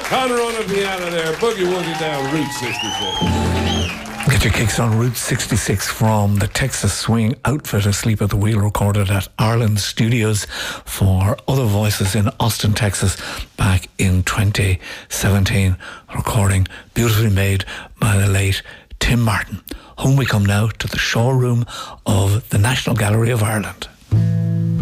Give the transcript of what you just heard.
Connor on the piano there, boogie woogie down Route 66. Get your kicks on Route 66 from the Texas swing outfit Asleep at the Wheel, recorded at Ireland Studios for Other Voices in Austin, Texas back in 2017. Recording beautifully made by the late Tim Martin. Home we come now to the showroom of the National Gallery of Ireland.